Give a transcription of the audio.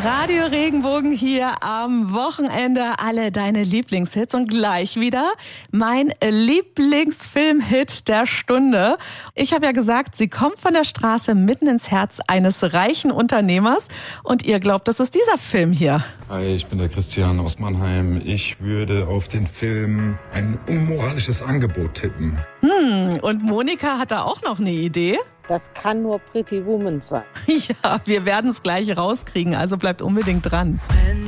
Radio Regenbogen hier am Wochenende. Alle deine Lieblingshits und gleich wieder mein Lieblingsfilmhit der Stunde. Ich habe ja gesagt, sie kommt von der Straße mitten ins Herz eines reichen Unternehmers und ihr glaubt, das ist dieser Film hier. Hi, ich bin der Christian aus Mannheim. Ich würde auf den Film ein unmoralisches Angebot tippen. Und Monika hat da auch noch eine Idee. Das kann nur Pretty Woman sein. Ja, wir werden es gleich rauskriegen, also bleibt unbedingt dran.